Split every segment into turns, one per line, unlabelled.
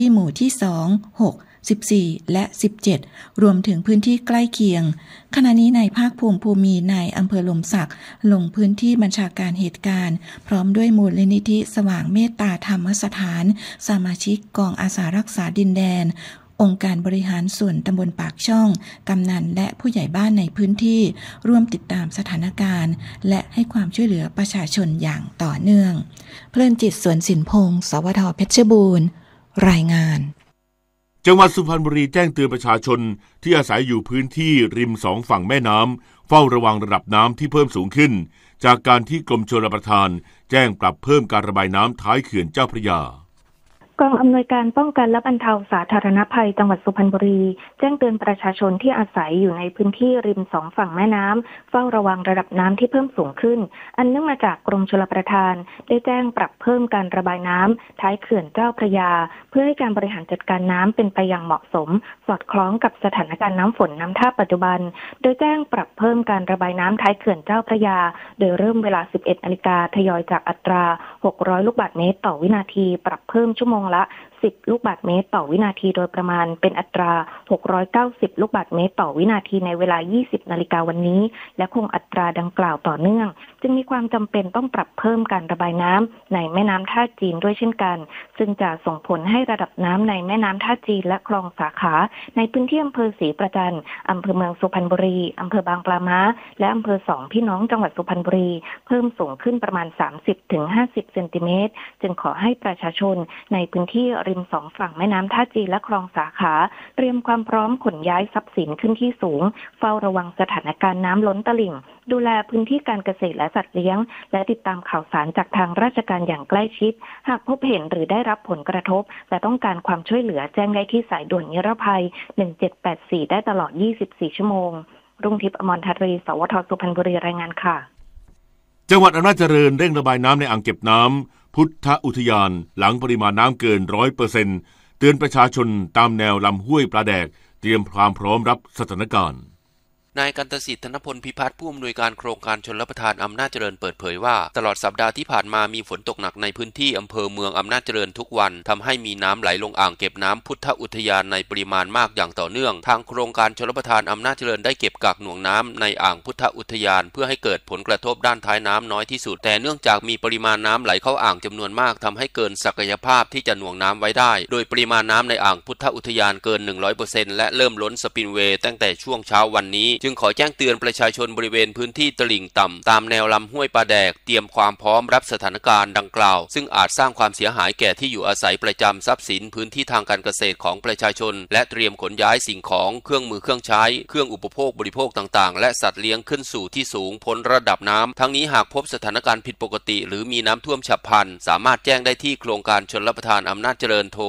ที่หมู่ที่2 6 14และ17รวมถึงพื้นที่ใกล้เคียงขณะนี้นายภาคภูมิภูมีนายอำเภอหล่มสักลงพื้นที่บัญชาการเหตุการณ์พร้อมด้วยมูลนิธิสว่างเมตตาธรรมสถานสมาชิกกองอาสารักษาดินแดนองค์การบริหารส่วนตำบลปากช่องกำนันและผู้ใหญ่บ้านในพื้นที่ร่วมติดตามสถานการณ์และให้ความช่วยเหลือประชาชนอย่างต่อเนื่องเพลินจิตสวนสินพงศ์สวท.เพชรบูรณ์รายงาน
จังหวัดสุพรรณบุรีแจ้งเตือนประชาชนที่อาศัยอยู่พื้นที่ริม2ฝั่งแม่น้ำเฝ้าระวังระดับน้ำที่เพิ่มสูงขึ้นจากการที่กรมชลประทานแจ้งปรับเพิ่มการระบายน้ำท้ายเขื่อนเจ้าพระยาก
องอำนวยการป้องกันและบรรเทาสาธารณภัยจังหวัดสุพรรณบุรีแจ้งเตือนประชาชนที่อาศัยอยู่ในพื้นที่ริม2ฝั่งแม่น้ำเฝ้าระวังระดับน้ำที่เพิ่มสูงขึ้นอันเนื่องมาจากกรมชลประทานได้แจ้งปรับเพิ่มการระบายน้ำท้ายเขื่อนเจ้าพระยาเพื่อให้การบริหารจัดการน้ำเป็นไปอย่างเหมาะสมสอดคล้องกับสถานการณ์น้ำฝนน้ำท่าปัจจุบันโดยแจ้งปรับเพิ่มการระบายน้ำท้ายเขื่อนเจ้าพระยาโดยเริ่มเวลา 11 นาฬิกาทยอยจากอัตรา600ลูกบาศก์เมตรต่อวินาทีปรับเพิ่มชั่วโมงละ10ลูกบาศก์เมตรต่อวินาทีโดยประมาณเป็นอัตรา690ลูกบาศก์เมตรต่อวินาทีในเวลา 20 นาฬิกาวันนี้และคงอัตราดังกล่าวต่อเนื่องจึงมีความจำเป็นต้องปรับเพิ่มการระบายน้ำในแม่น้ำท่าจีนด้วยเช่นกันซึ่งจะส่งผลให้ระดับน้ำในแม่น้ำท่าจีนและคลองสาขาในพื้นที่อำเภอศรีประจันทร์อำเภอเมืองสุพรรณบุรีอำเภอบางปลาม้าและอำเภอ2พี่น้องจังหวัดสุพรรณบุรีเพิ่มสูงขึ้นประมาณ 30-50 เซนติเมตรจึงขอให้ประชาชนในพื้นที่ริม2ฝั่งแม่น้ำท่าจีนและคลองสาขาเตรียมความพร้อมขนย้ายทรัพย์สินขึ้นที่สูงเฝ้าระวังสถานการณ์น้ำล้นตลิ่งดูแลพื้นที่การเกษตรและสัตว์เลี้ยงและติดตามข่าวสารจากทางราชการอย่างใกล้ชิดหากพบเห็นหรือได้รับผลกระทบและต้องการความช่วยเหลือแจ้งได้ที่สายด่วนนิรภัย1784ได้ตลอด24ชั่วโมงรุ่งทิพย์อมรทัตรีสวท.สุพรรณบุรีรายงานค่ะ
จังหวัดอำนาจเจริญเร่งระบายน้ำในอ่างเก็บน้ำพุทธอุทยานหลังปริมาณน้ำเกิน 100% เตือนประชาชนตามแนวลำห้วยปลาแดกเตรียมความพร้อมรับสถานการณ์
นายกันตสิทธิ์ธนพลพิพัฒน์ผู้อำนวยการโครงการชลประทานอำนาจเจริญเปิดเผยว่าตลอดสัปดาห์ที่ผ่านมามีฝนตกหนักในพื้นที่อำเภอเมืองอำนาจเจริญทุกวันทำให้มีน้ำไหลลงอ่างเก็บน้ำพุทธอุทยานในปริมาณมากอย่างต่อเนื่องทางโครงการชลประทานอำนาจเจริญได้เก็บกักหน่วงน้ำในอ่างพุทธอุทยานเพื่อให้เกิดผลกระทบด้านท้ายน้ำน้อยที่สุดแต่เนื่องจากมีปริมาณน้ำไหลเข้าอ่างจำนวนมากทำให้เกินศักยภาพที่จะหน่วงน้ำไว้ได้โดยปริมาณน้ำในอ่างพุทธอุทยานเกิน 100% และเริ่มล้นสปิลเวย์ตั้งแต่ช่วงเช้าวันนี้จึงขอแจ้งเตือนประชาชนบริเวณพื้นที่ตลิ่งต่ำตามแนวลำห้วยปลาแดกเตรียมความพร้อมรับสถานการณ์ดังกล่าวซึ่งอาจสร้างความเสียหายแก่ที่อยู่อาศัยประจำทรัพย์สินพื้นที่ทางการเกษตรของประชาชนและเตรียมขนย้ายสิ่งของเครื่องมือเครื่องใช้เครื่องอุปโภคบริโภคต่างๆและสัตว์เลี้ยงขึ้นสู่ที่สูงพ้นระดับน้ำทั้งนี้หากพบสถานการณ์ผิดปกติหรือมีน้ำท่วมฉับพลันสามารถแจ้งได้ที่โครงการชลประทานอำนาจเจริญโทร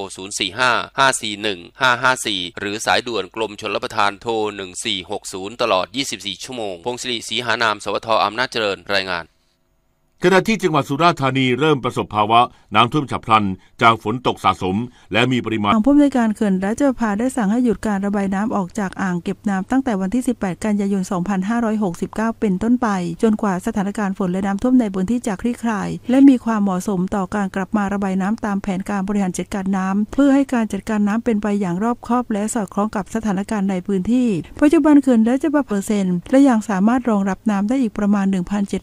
045-541-554หรือสายด่วนกรมชลประทานโทร1460ตลอด24ชั่วโมงพงศิริศรีหานามสวท.อำนาจเจริญรายงาน
ขณะที่จังหวัดสุราษฎร์ธานีเริ่มประสบภาวะน้ำท่วมฉับพลันจากฝนตกสะสมและมีปริมาณ
ผู้อำนวยการเขื่อนราชประภาได้สั่งให้หยุดการระบายน้ำออกจากอ่างเก็บน้ำตั้งแต่วันที่18กันยายน2569เป็นต้นไปจนกว่าสถานการณ์ฝนและน้ำท่วมในพื้นที่จะคลี่คลายและมีความเหมาะสมต่อการกลับมาระบายน้ำตามแผนการบริหารจัดการน้ำเพื่อให้การจัดการน้ำเป็นไปอย่างรอบคอบและสอดคล้องกับสถานการณ์ในพื้นที่ปัจจุบันเขื่อนราชประภาและยังสามารถรองรับน้ำได้อีกประมาณ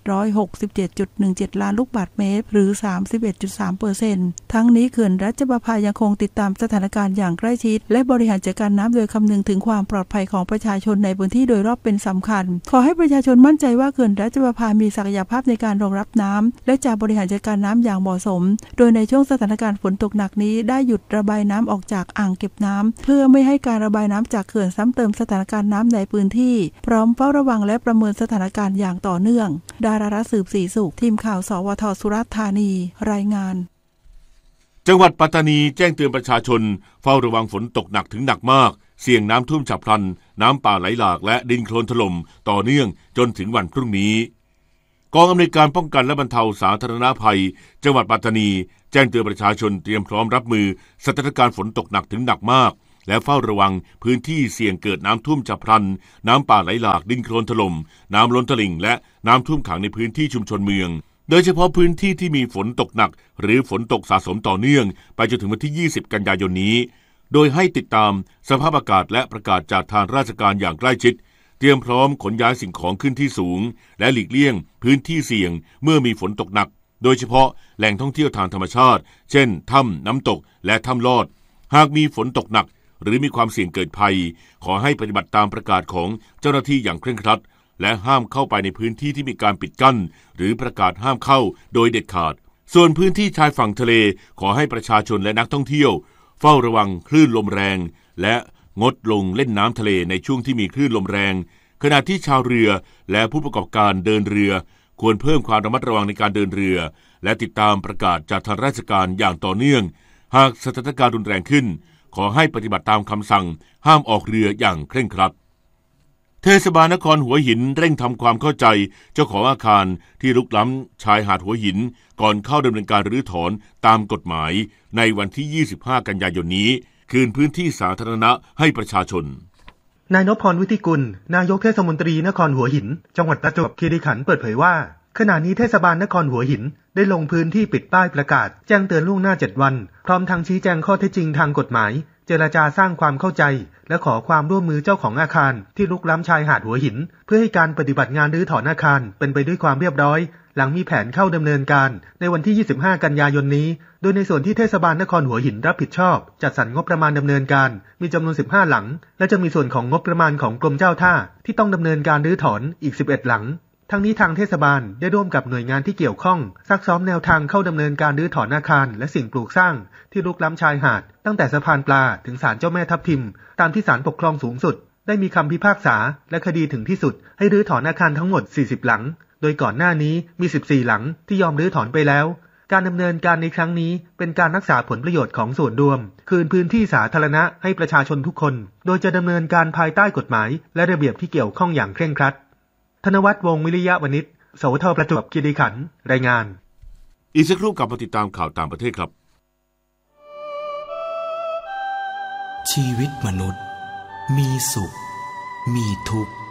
1,767.17 ล้านลูกบาศก์เมตรหรือ 31.3% ทั้งนี้เขื่อนราชประภายังคงติดตามสถานการณ์อย่างใกล้ชิดและบริหารจัดการน้ำโดยคำนึงถึงความปลอดภัยของประชาชนในพื้นที่โดยรอบเป็นสำคัญขอให้ประชาชนมั่นใจว่าเขื่อนราชประภามีศักยภาพในการรองรับน้ำและจะบริหารจัดการน้ำอย่างเหมาะสมโดยในช่วงสถานการณ์ฝนตกหนักนี้ได้หยุดระบายน้ำออกจากอ่างเก็บน้ำเพื่อไม่ให้การระบายน้ำจากเขื่อนซ้ำเติมสถานการณ์น้ำในพื้นที่พร้อมเฝ้าระวังและประเมินสถานการณ์อย่างต่อเนื่องดารารัตน์สืบศรีสุขทีมข่าวสวท.สุราษฎร์ธานีรายงาน
จังหวัดปัตตานีแจ้งเตือนประชาชนเฝ้าระวังฝนตกหนักถึงหนักมากเสี่ยงน้ำท่วมฉับพลันน้ำป่าไหลหลากและดินโคลนถล่มต่อเนื่องจนถึงวันพรุ่งนี้กองอำนวยการป้องกันและบรรเทาสาธารณภัยจังหวัดปัตตานีแจ้งเตือนประชาชนเตรียมพร้อมรับมือสถานการณ์ฝนตกหนักถึงหนักมากและเฝ้าระวังพื้นที่เสี่ยงเกิดน้ำท่วมฉับพลันน้ำป่าไหลหลากดินโคลนถล่มน้ำล้นตลิ่งและน้ำท่วมขังในพื้นที่ชุมชนเมืองโดยเฉพาะพื้นที่ที่มีฝนตกหนักหรือฝนตกสะสมต่อเนื่องไปจนถึงวันที่20กันยายนนี้โดยให้ติดตามสภาพอากาศและประกาศจากทางราชการอย่างใกล้ชิดเตรียมพร้อมขนย้ายสิ่งของขึ้นที่สูงและหลีกเลี่ยงพื้นที่เสี่ยงเมื่อมีฝนตกหนักโดยเฉพาะแหล่งท่องเที่ยวทางธรรมชาติเช่นถ้ำน้ำตกและถ้ำลอดหากมีฝนตกหนักหรือมีความเสี่ยงเกิดภัยขอให้ปฏิบัติตามประกาศของเจ้าหน้าที่อย่างเคร่งครัดและห้ามเข้าไปในพื้นที่ที่มีการปิดกั้นหรือประกาศห้ามเข้าโดยเด็ดขาดส่วนพื้นที่ชายฝั่งทะเลขอให้ประชาชนและนักท่องเที่ยวเฝ้าระวังคลื่นลมแรงและงดลงเล่นน้ำทะเลในช่วงที่มีคลื่นลมแรงขณะที่ชาวเรือและผู้ประกอบการเดินเรือควรเพิ่มความระมัดระวังในการเดินเรือและติดตามประกาศจากทางราชการอย่างต่อเนื่องหากสถานการณ์รุนแรงขึ้นขอให้ปฏิบัติตามคำสั่งห้ามออกเรืออย่างเคร่งครัดเทศบาลนครหัวหินเร่งทำความเข้าใจเจ้าของอาคารที่รุกล้ำชายหาดหัวหินก่อนเข้าดำเนินการรื้อถอนตามกฎหมายในวันที่25กันยายนนี้คืนพื้นที่สาธารณะให้ประชาชน
นายนพพร วิทิกุลนายกเทศมนตรีนครหัวหินจังหวัดประจวบคีรีขันธ์เปิดเผยว่าขณะนี้เทศบาลนครหัวหินได้ลงพื้นที่ปิดป้ายประกาศแจ้งเตือนล่วงหน้า7วันพร้อมทั้งชี้แจงข้อเท็จจริงทางกฎหมายเจรจาสร้างความเข้าใจและขอความร่วมมือเจ้าของอาคารที่รุกล้ำชายหาดหัวหินเพื่อให้การปฏิบัติงานรื้อถอนอาคารเป็นไปด้วยความเรียบร้อยหลังมีแผนเข้าดำเนินการในวันที่25กันยายนนี้โดยในส่วนที่เทศบาลนครหัวหินรับผิดชอบจัดสรรงบประมาณดำเนินการมีจำนวน15หลังและจะมีส่วนของงบประมาณของกรมเจ้าท่าที่ต้องดำเนินการรื้อถอนอีก11หลังทั้งนี้ทางเทศบาลได้ร่วมกับหน่วยงานที่เกี่ยวข้องซักซ้อมแนวทางเข้าดำเนินการรื้อถอนอาคารและสิ่งปลูกสร้างที่รุกล้ำชายหาดตั้งแต่สะพานปลาถึงศาลเจ้าแม่ทับทิมตามที่ศาลปกครองสูงสุดได้มีคำพิพากษาและคดีถึงที่สุดให้รื้อถอนอาคารทั้งหมด40หลังโดยก่อนหน้านี้มี14หลังที่ยอมรื้อถอนไปแล้วการดำเนินการในครั้งนี้เป็นการรักษาผลประโยชน์ของส่วนรวมคืนพื้นที่สาธารณะให้ประชาชนทุกคนโดยจะดำเนินการภายใต้กฎหมายและระเบียบที่เกี่ยวข้องอย่างเคร่งครัดธนวัฒน์ วงศ์วิริยะวณิชสวทประจวบคีรีขันธ์รายงาน
อีกสักครู่กลับมาติดตามข่าวต่างประเทศครับ
ชีวิตมนุษย์มีสุขมีทุกข์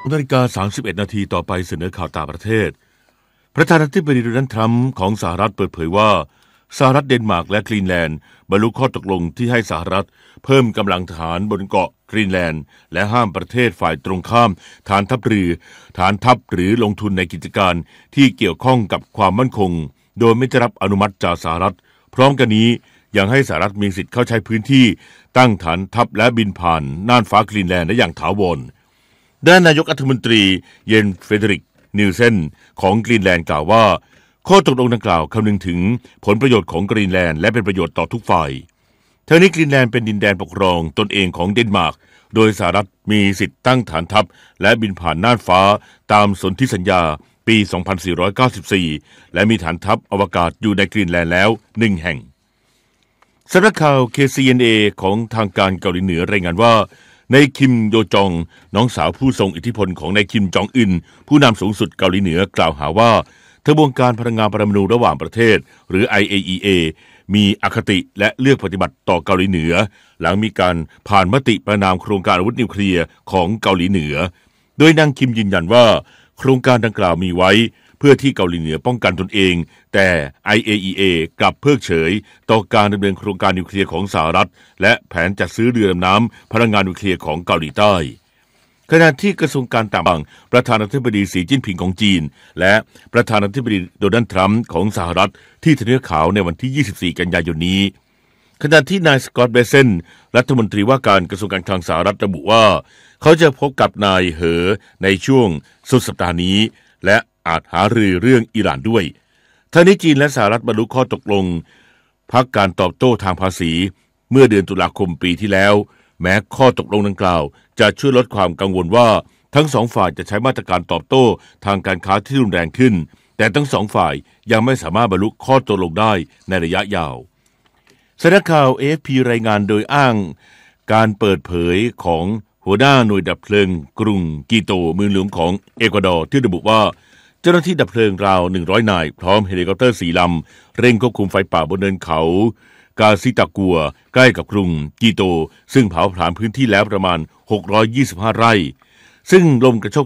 11:31 นาทีต่อไปเสนอข่าวต่างประเทศประธานาธิบดีโดนัลด์ทรัมป์ของสหรัฐเปิดเผยว่าสหรัฐเดนมาร์กและกรีนแลนด์บรรลุข้อตกลงที่ให้สหรัฐเพิ่มกำลังทหารบนเกาะกรีนแลนด์และห้ามประเทศฝ่ายตรงข้ามฐานทัพเรือฐานทัพหรือลงทุนในกิจการที่เกี่ยวข้องกับความมั่นคงโดยไม่ได้รับอนุมัติจากสหรัฐพร้อมกันนี้ยังให้สหรัฐมีสิทธิ์เข้าใช้พื้นที่ตั้งฐานทัพและบินผ่านน่านฟ้ากรีนแลนด์ได้อย่างถาวรด้านนายกรัฐมนตรีเยนเฟเดริกนิลเซนของกรีนแลนด์กล่าวว่าข้อตกลงดังกล่าวคำนึงถึงผลประโยชน์ของกรีนแลนด์และเป็นประโยชน์ต่อทุกฝ่ายทั้งนี้กรีนแลนด์เป็นดินแดนปกครองตนเองของเดนมาร์กโดยสหรัฐมีสิทธิ์ตั้งฐานทัพและบินผ่านน่านฟ้าตามสนธิสัญญาปี 2494 และมีฐานทัพอวกาศอยู่ในกรีนแลนด์แล้ว1แห่งสำนักข่าว KCNA ของทางการเกาหลีเหนือรายงานว่านายคิมโยจองน้องสาวผู้ทรงอิทธิพลของนายคิมจองอึนผู้นำสูงสุดเกาหลีเหนือกล่าวหาว่าขบวนการพลังงานปรมาณูระหว่างประเทศหรือ IAEA มีอคติและเลือกปฏิบัติต่อเกาหลีเหนือหลังมีการผ่านมติประณามโครงการอาวุธนิวเคลียร์ของเกาหลีเหนือโดยนางคิมยืนยันว่าโครงการดังกล่าวมีไว้เพื่อที่เกาหลีเหนือป้องกันตนเองแต่ IAEA กลับเพิกเฉยต่อการดำเนินโครงการนิวเคลียร์ของสหรัฐและแผนจัดซื้อเรือดำน้ำพลังงานนิวเคลียร์ของเกาหลีใต้ขณะที่กระทรวงการต่างประเทศประธานาธิบดีสีจิ้นผิงของจีนและประธานาธิบดีโดนัลด์ทรัมป์ของสหรัฐที่ทำเนียบขาวในวันที่24กันยายนนี้ขณะที่นายสกอตต์เบเซนรัฐมนตรีว่าการกระทรวงการคลังสหรัฐระบุว่าเขาจะพบกับนายเหอในช่วงสุดสัปดาห์นี้และอาจหารือเรื่องอิหร่านด้วยทั้งนี้จีนและสหรัฐบรรลุข้อตกลงพักการตอบโต้ทางภาษีเมื่อเดือนตุลาคมปีที่แล้วแม้ข้อตกลงดังกล่าวจะช่วยลดความกังวลว่าทั้งสองฝ่ายจะใช้มาตรการตอบโต้ทางการค้าที่รุนแรงขึ้นแต่ทั้งสองฝ่ายยังไม่สามารถบรรลุข้อตกลงได้ในระยะยาวสำนักข่าว AFP รายงานโดยอ้างการเปิดเผยของหัวหน้าหน่วยดับเพลิงกรุงกิโตเมืองหลวงของเอกวาดอร์ที่ระบุว่าเจ้าหน้าที่ดับเพลิงราว100นายพร้อมเฮลิคอปเตอร์4ลำเร่งควบคุมไฟป่าบนเนินเขากาซิตากัวใกล้กับกรุงกิโตซึ่งเผาผลาญพื้นที่แล้วประมาณ625ไร่ซึ่งลมกระโชก